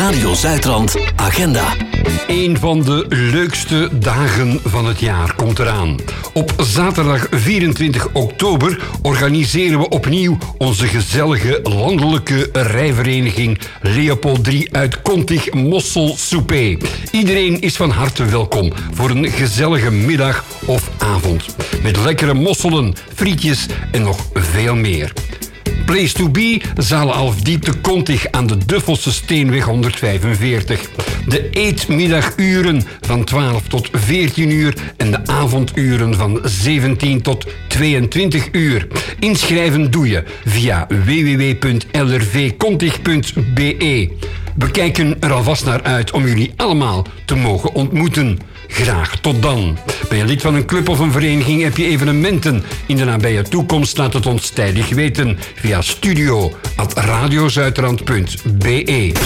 Radio Zuidrand agenda. Een van de leukste dagen van het jaar komt eraan. Op zaterdag 24 oktober organiseren we opnieuw onze gezellige landelijke rijvereniging Leopold III uit Contig Mossel Soupé. Iedereen is van harte welkom voor een gezellige middag of avond. Met lekkere mosselen, frietjes en nog veel meer. Place to be, zaal Alfdiep te Contig aan de Duffelse Steenweg 145. De eetmiddaguren van 12 tot 14 uur en de avonduren van 17 tot 22 uur. Inschrijven doe je via www.lrvcontig.be. We kijken er alvast naar uit om jullie allemaal te mogen ontmoeten. Graag tot dan. Ben je lid van een club of een vereniging? Heb je evenementen in de nabije toekomst? Laat het ons tijdig weten via studio@radiozuidrand.be.